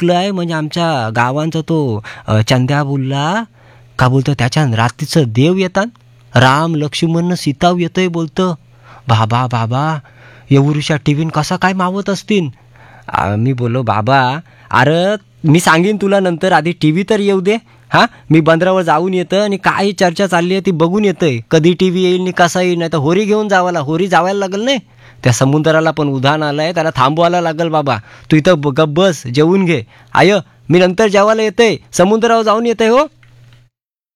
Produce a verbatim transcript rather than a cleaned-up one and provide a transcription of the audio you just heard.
ऐकलंय म्हणजे आमच्या गावांचा तो अ, चंद्या बोलला का बोलतं त्याच्या रात्रीचं देव येतात, राम लक्ष्मण सीताव येतोय बोलतं. बाबा बाबा एवढ्या टी व्हीन कसा काय मावत असतील. आ, मी बोललो बाबा अरे मी सांगेन तुला नंतर, आधी टी व्ही तर येऊ दे. हां मी बंदरावर जाऊन येतं आणि काय चर्चा चालली आहे ती बघून येतंय, कधी टी व्ही येईल आणि कसा येईल. नाही तर होरी घेऊन जावाला, होरी जावायला लागेल नाही, त्या समुद्राला पण उधाण आलं आहे, त्याला थांबवायला लागेल. बाबा तू इथं गप बस जेवून घे. आय मी नंतर जेवायला येतंय, समुद्रावर जाऊन येतंय हो.